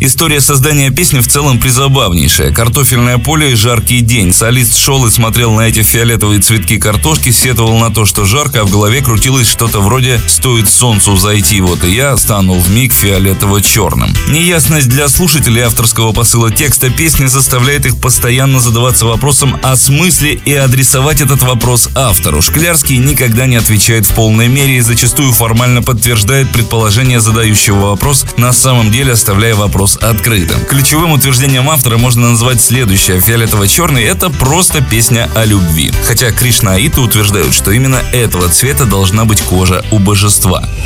История создания песни в целом призабавнейшая. Картофельное поле и жаркий день. Солист шел и смотрел на эти фиолетовые цветки картошки, сетовал на то, что жарко, а в голове крутилось что-то вроде «стоит солнцу зайти, вот и я стану вмиг фиолетово-черным». Неясность для слушателей авторского посыла текста песни заставляет их постоянно задаваться вопросом о смысле и адресовать этот вопрос автору. Шклярский никогда не отвечает в полной мере и зачастую формально подтверждает предположение задающего вопрос, на самом деле оставляя вопрос открытым. Ключевым утверждением автора можно назвать следующее: «Фиолетово-черный» — это просто песня о любви. Хотя кришнаиты утверждают, что именно этого цвета должна быть кожа у божества.